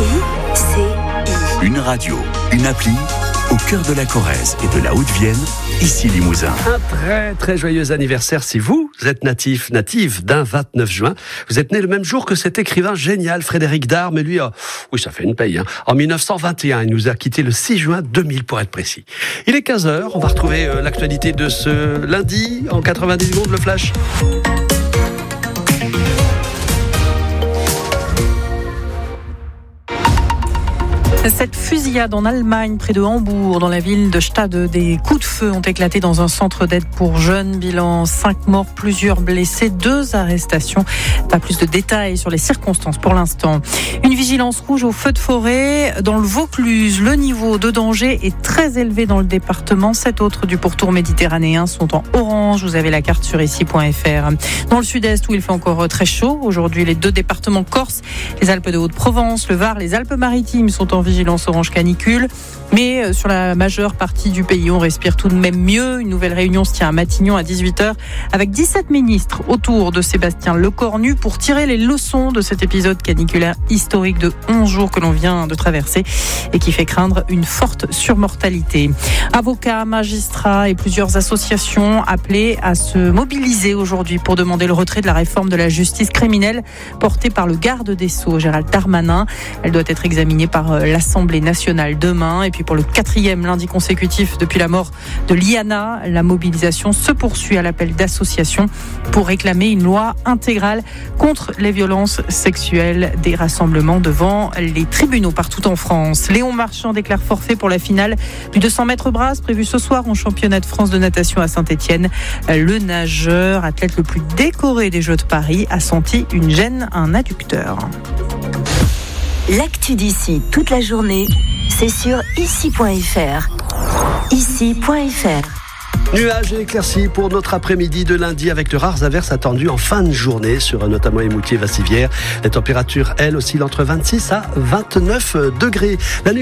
Une radio, une appli, au cœur de la Corrèze et de la Haute-Vienne, ici Limousin. Un très très joyeux anniversaire si vous êtes native d'un 29 juin. Vous êtes né le même jour que cet écrivain génial Frédéric Dard, mais lui, oui ça fait une paye. En 1921, il nous a quitté le 6 juin 2000 pour être précis. Il est 15h, on va retrouver l'actualité de ce lundi en 90 secondes, le flash. Cette fusillade en Allemagne, près de Hambourg, dans la ville de Stade, des coups de feu ont éclaté dans un centre d'aide pour jeunes. Bilan 5 morts, plusieurs blessés, 2 arrestations. Pas plus de détails sur les circonstances pour l'instant. Une vigilance rouge au feu de forêt dans le Vaucluse. Le niveau de danger est très élevé dans le département. 7 autres du pourtour méditerranéen sont en orange. Vous avez la carte sur ici.fr. Dans le sud-est, où il fait encore très chaud, aujourd'hui, les 2 départements corses, les Alpes de Haute-Provence, le Var, les Alpes-Maritimes sont en vigilance orange canicule. Mais sur la majeure partie du pays, on respire tout de même mieux. Une nouvelle réunion se tient à Matignon à 18h avec 17 ministres autour de Sébastien Lecornu pour tirer les leçons de cet épisode caniculaire historique de 11 jours que l'on vient de traverser et qui fait craindre une forte surmortalité. Avocats, magistrats et plusieurs associations appelées à se mobiliser aujourd'hui pour demander le retrait de la réforme de la justice criminelle portée par le garde des Sceaux, Gérald Darmanin. Elle doit être examinée par l'Assemblée nationale demain. Et puis pour le 4e lundi consécutif depuis la mort de Liana, la mobilisation se poursuit à l'appel d'associations pour réclamer une loi intégrale contre les violences sexuelles, des rassemblements devant les tribunaux partout en France. Léon Marchand déclare forfait pour la finale du 200 mètres brasse prévue ce soir au championnat de France de natation à Saint-Étienne. Le nageur, athlète le plus décoré des Jeux de Paris, a senti une gêne à un adducteur. L'actu d'ici toute la journée, c'est sur ici.fr. Ici.fr. Nuages et éclaircies pour notre après-midi de lundi avec de rares averses attendues en fin de journée sur notamment Émoutier et Vassivière. Les températures, elles, oscillent entre 26 à 29 degrés. La nuit